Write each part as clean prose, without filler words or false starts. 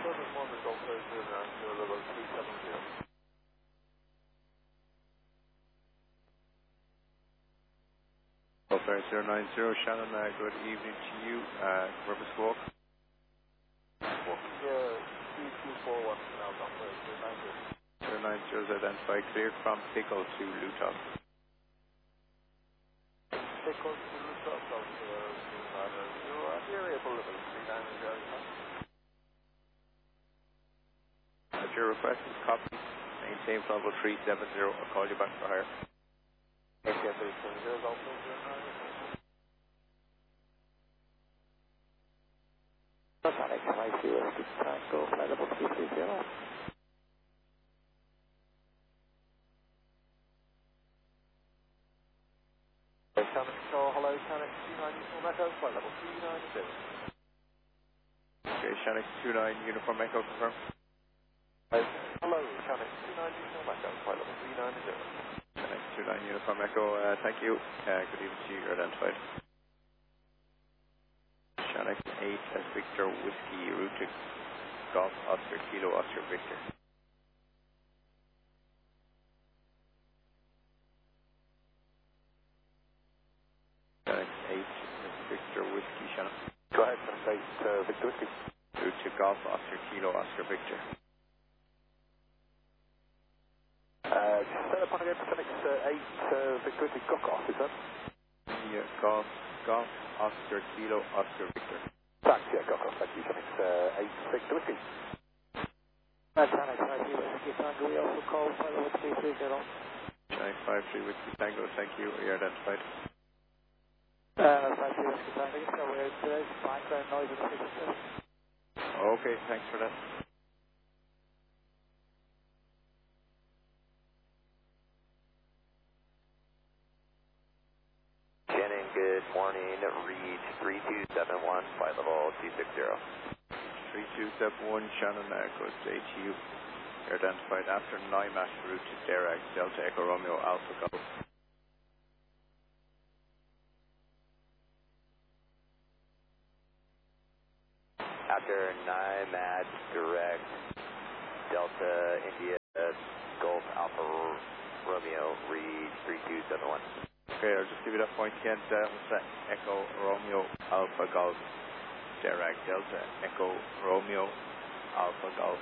Golfer 090, Shannon, good evening to you. Purpose walk. Walking 2241 now, Golfer 090. 090 is identified, cleared from Pickle to Luton. Pickle to Luton, Golfer 090, at the area level 390. As your request is copied, maintain level 370, I'll call you back for hire. ATS 870, Golfer 090. Mechanic, flight US, Tango, flight level 330. Shannon Control, hello, Shannon 290, Uniform Echo, flight level 390. Okay, Shannon 29, Uniform Echo, confirm. Hello, Shannon 290, Uniform Echo, flight level 390. Shannon 29, Uniform Echo, thank you. Good evening to you, you're identified. Shannon 8, as Victor Whiskey, route to Golf Oscar Kilo Oscar Victor. Shannon 8, as Victor Whiskey, Shannon. Go ahead, Shannon 8, Victor Whiskey. Route to Golf Oscar Kilo Oscar Victor. Set up on again, Shannon 8, Victor Whiskey, Gokoff, is that? Yeah, Golf Oscar Kilo Oscar Victor. Thanks, yeah, Gokoff, thank you, Shannon 8, Victor Whiskey. Mechanic, flight US, Tango, we also call flight level 330. Shannon 53, Whiskey Tango, thank you, you're identified. Flight US, Tango, just know where it is, background noise in the system. Okay, thanks for that. Shannon, good morning. Reach 3271, flight level 260. 3271, Shannon, goes to ATU. You're identified after NIMAT route to Derag, Delta Echo Romeo Alpha Golf. After NIMAT direct, Delta India Golf Alpha Romeo, reach 3271. Okay, I'll just give you that point again. Delta Echo Romeo Alpha Golf. Derag, Delta Echo Romeo Alpha Golf.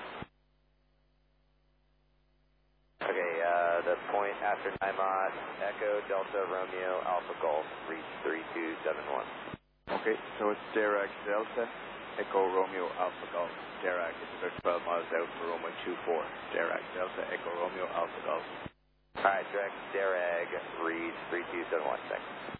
Okay, the point after NIMAT Echo Delta Romeo Alpha Golf, reach 3271. Okay, so it's Derag, Delta Echo Romeo Alpha Golf. Derag is about 12 miles out for Roma 24. Derag, Delta Echo Romeo Alpha Golf. Alright, direct Derag, reach 3271, thanks.